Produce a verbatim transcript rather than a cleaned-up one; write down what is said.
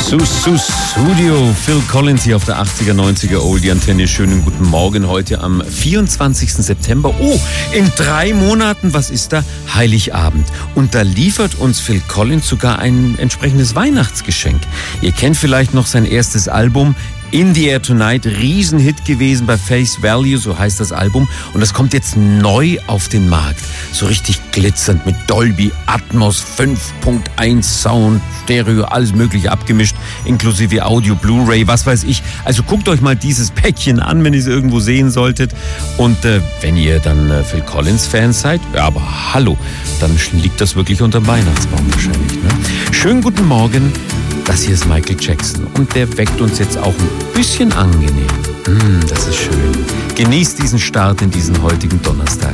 Sus, sus, Studio. Phil Collins hier auf der achtziger, neunziger Oldie Antenne. Schönen guten Morgen heute am vierundzwanzigsten September. Oh, in drei Monaten, was ist da? Heiligabend. Und da liefert uns Phil Collins sogar ein entsprechendes Weihnachtsgeschenk. Ihr kennt vielleicht noch sein erstes Album In the Air Tonight, Riesenhit gewesen bei Face Value, so heißt das Album. Und das kommt jetzt neu auf den Markt. So richtig glitzernd mit Dolby Atmos, fünf Punkt eins Sound, Stereo, alles mögliche abgemischt, inklusive Audio, Blu-ray, was weiß ich. Also guckt euch mal dieses Päckchen an, wenn ihr es irgendwo sehen solltet. Und äh, wenn ihr dann äh, Phil Collins-Fans seid, ja, aber hallo, dann liegt das wirklich unterm Weihnachtsbaum wahrscheinlich. Ne? Schönen guten Morgen. Das hier ist Michael Jackson und der weckt uns jetzt auch ein bisschen angenehm. Mm, das ist schön. Genießt diesen Start in diesen heutigen Donnerstag.